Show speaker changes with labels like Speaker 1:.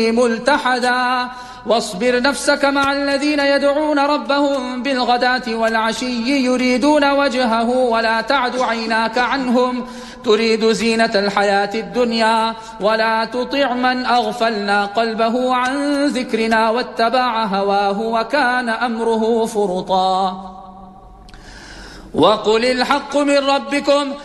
Speaker 1: ملتحدا واصبر نفسك مع الذين يدعون ربهم بالغداة والعشي يريدون وجهه ولا تعد عيناك عنهم تريد زينة الحياة الدنيا ولا تطع من أغفلنا قلبه عن ذكرنا واتبع هواه وكان أمره فرطا وقل الحق من ربكم